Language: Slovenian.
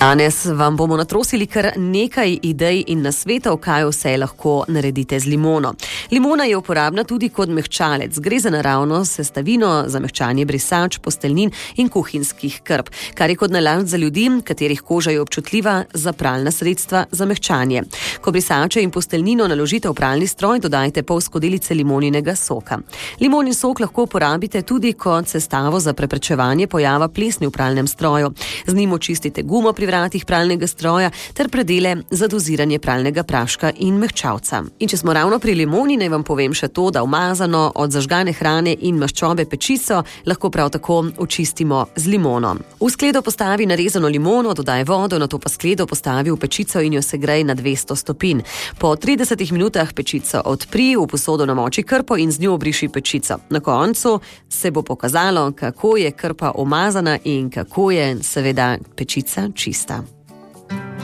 Danes vam bomo natrosili kar nekaj idej in nasvetov, kaj vse lahko naredite z limono. Limona je uporabna tudi kot mehčalec. Gre za naravno sestavino za mehčanje brisač, posteljnin in kuhinjskih krp, kar je kot nalašč za ljudi, katerih koža je občutljiva za pralna sredstva za mehčanje. Ko brisače in posteljnino naložite v pralni stroj, dodajte pol skodelice limoninega soka. Limonin sok lahko uporabite tudi kot sestavo za preprečevanje pojava plesni v pralnem stroju. Z njim očistite gumo pri vratih pralnega stroja ter predele za doziranje pralnega praška in mehčavca. In če smo ravno pri limoni, naj vam povem še to, da umazano od zažgane hrane in maščobe pečico lahko prav tako očistimo z limono. V skledo postavi narezano limono, dodaj vodo, nato pa skledo postavi v pečico in jo segrej na 200 stopinj. Po 30 minutah pečico odpri, v posodo namoči krpo in z njo obriši pečico. Na koncu se bo pokazalo, kako je krpa umazana in kako je seveda pečica čista.